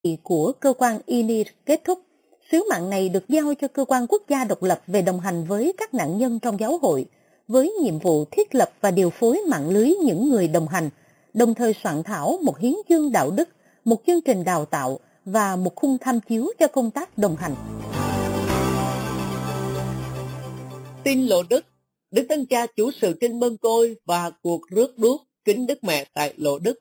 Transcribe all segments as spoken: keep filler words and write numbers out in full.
của cơ quan i en i rờ kết thúc, sứ mạng này được giao cho cơ quan quốc gia độc lập về đồng hành với các nạn nhân trong giáo hội, với nhiệm vụ thiết lập và điều phối mạng lưới những người đồng hành, đồng thời soạn thảo một hiến chương đạo đức, một chương trình đào tạo và một khung tham chiếu cho công tác đồng hành. Tin Lộ Đức, Đức Thánh Cha chủ sự Kinh Mân Côi và cuộc rước đuốc kính Đức Mẹ tại Lộ Đức.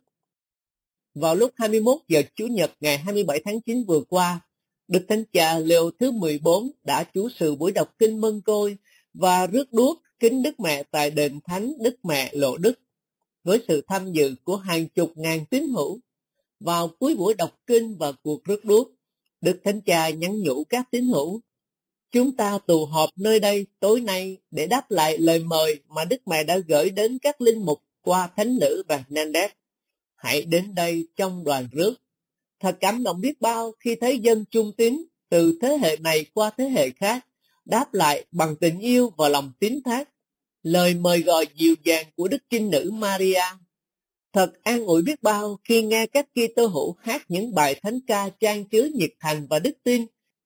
Vào lúc hai mươi mốt giờ Chủ nhật ngày hai mươi bảy tháng chín vừa qua, Đức Thánh Cha Leo thứ mười bốn đã chủ sự buổi đọc Kinh Mân Côi và rước đuốc kính Đức Mẹ tại đền Thánh Đức Mẹ Lộ Đức, với sự tham dự của hàng chục ngàn tín hữu. Vào cuối buổi đọc kinh và cuộc rước đuốc, Đức Thánh Cha nhắn nhủ các tín hữu: chúng ta tụ họp nơi đây tối nay để đáp lại lời mời mà Đức Mẹ đã gửi đến các linh mục qua Thánh nữ Bernadette. Hãy đến đây trong đoàn rước. Thật cảm động biết bao khi thấy dân trung tín từ thế hệ này qua thế hệ khác đáp lại bằng tình yêu và lòng tín thác lời mời gọi dịu dàng của Đức Trinh Nữ Maria. Thật an ủi biết bao khi nghe các Kitô hữu hát những bài thánh ca chan chứa nhiệt thành và đức tin,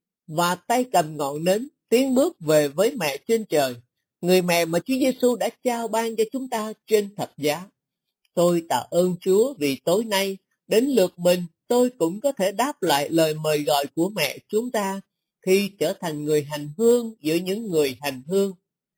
và tay cầm ngọn nến tiến bước về với Mẹ trên trời, người mẹ mà Chúa Giêsu đã trao ban cho chúng ta trên thập giá. Tôi tạ ơn Chúa vì tối nay đến lượt mình tôi cũng có thể đáp lại lời mời gọi của mẹ chúng ta khi trở thành người hành hương giữa những người hành hương.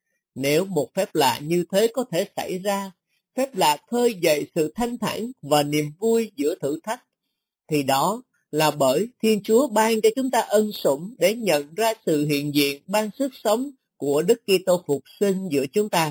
Nếu một phép lạ như thế có thể xảy ra, phép lạ khơi dậy sự thanh thản và niềm vui giữa thử thách, thì đó là bởi Thiên Chúa ban cho chúng ta ân sủng để nhận ra sự hiện diện ban sức sống của Đức Kitô phục sinh giữa chúng ta.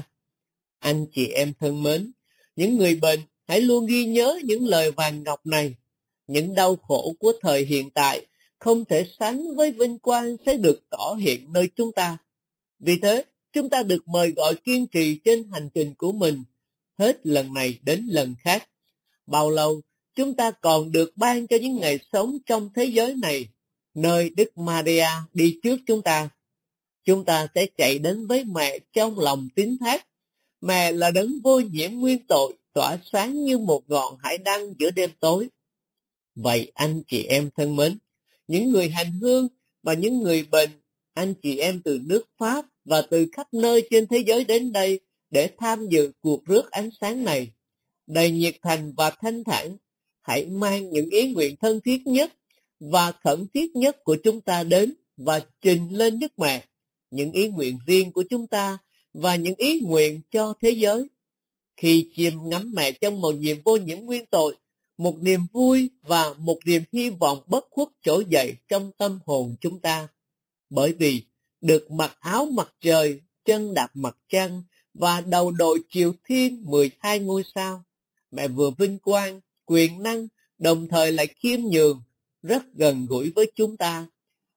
Anh chị em thân mến, những người bệnh hãy luôn ghi nhớ những lời vàng ngọc này. Những đau khổ của thời hiện tại không thể sánh với vinh quang sẽ được tỏ hiện nơi chúng ta. Vì thế, chúng ta được mời gọi kiên trì trên hành trình của mình, hết lần này đến lần khác. Bao lâu, chúng ta còn được ban cho những ngày sống trong thế giới này, nơi Đức Maria đi trước chúng ta. Chúng ta sẽ chạy đến với mẹ trong lòng tín thác. Mẹ là đấng vô nhiễm nguyên tội, tỏa sáng như một ngọn hải đăng giữa đêm tối. Vậy anh chị em thân mến, những người hành hương và những người bệnh, anh chị em từ nước Pháp và từ khắp nơi trên thế giới đến đây để tham dự cuộc rước ánh sáng này, đầy nhiệt thành và thanh thản, hãy mang những ý nguyện thân thiết nhất và khẩn thiết nhất của chúng ta đến và trình lên Đức Mẹ, những ý nguyện riêng của chúng ta và những ý nguyện cho thế giới. Khi chiêm ngắm mẹ trong một niềm vô nhiễm nguyên tội, một niềm vui và một niềm hy vọng bất khuất trỗi dậy trong tâm hồn chúng ta. Bởi vì được mặc áo mặt trời, chân đạp mặt trăng và đầu đội chiều thiên mười hai ngôi sao, mẹ vừa vinh quang, quyền năng, đồng thời lại khiêm nhường, rất gần gũi với chúng ta.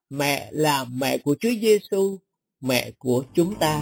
Mẹ là mẹ của Chúa Giêsu, mẹ của chúng ta.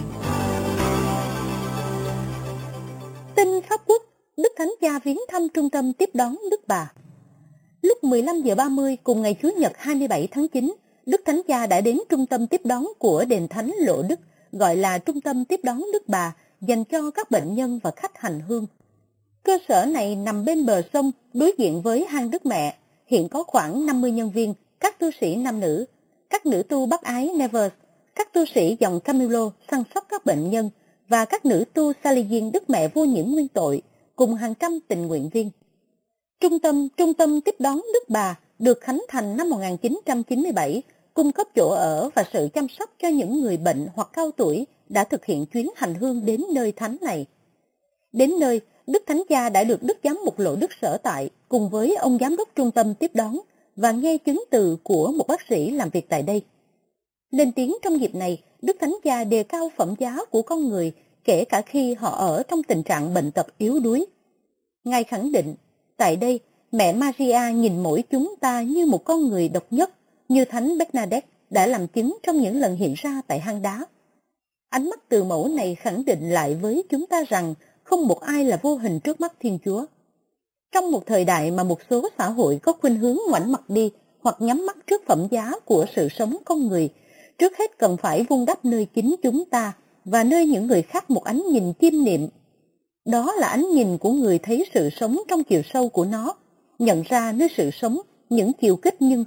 Tin Pháp Quốc, Đức Thánh Cha viếng thăm trung tâm tiếp đón Đức Bà. Lúc mười lăm giờ ba mươi cùng ngày Chủ nhật hai mươi bảy tháng chín, Đức Thánh Cha đã đến trung tâm tiếp đón của đền Thánh Lộ Đức, gọi là Trung tâm tiếp đón Đức Bà, dành cho các bệnh nhân và khách hành hương. Cơ sở này nằm bên bờ sông, đối diện với hang Đức Mẹ. Hiện có khoảng năm mươi nhân viên, các tu sĩ nam nữ, các nữ tu bác ái Nevers, các tu sĩ dòng Camillo săn sóc các bệnh nhân và các nữ tu Salesian Đức Mẹ vô nhiễm nguyên tội, cùng hàng trăm tình nguyện viên. Trung tâm Trung tâm tiếp đón Đức Bà được khánh thành năm một nghìn chín trăm chín mươi bảy, cung cấp chỗ ở và sự chăm sóc cho những người bệnh hoặc cao tuổi đã thực hiện chuyến hành hương đến nơi thánh này. Đến nơi, Đức Thánh Cha đã được Đức Giám mục Lộ Đức sở tại cùng với ông giám đốc trung tâm tiếp đón và nghe chứng từ của một bác sĩ làm việc tại đây. Lên tiếng trong dịp này, Đức Thánh Cha đề cao phẩm giá của con người, kể cả khi họ ở trong tình trạng bệnh tật yếu đuối. Ngài khẳng định, tại đây, mẹ Maria nhìn mỗi chúng ta như một con người độc nhất, như Thánh Bernadette đã làm chứng trong những lần hiện ra tại hang đá. Ánh mắt từ mẫu này khẳng định lại với chúng ta rằng không một ai là vô hình trước mắt Thiên Chúa. Trong một thời đại mà một số xã hội có khuynh hướng ngoảnh mặt đi hoặc nhắm mắt trước phẩm giá của sự sống con người, trước hết cần phải vun đắp nơi chính chúng ta và nơi những người khác một ánh nhìn chiêm niệm. Đó là ánh nhìn của người thấy sự sống trong chiều sâu của nó, nhận ra nơi sự sống những chiều kích nhưng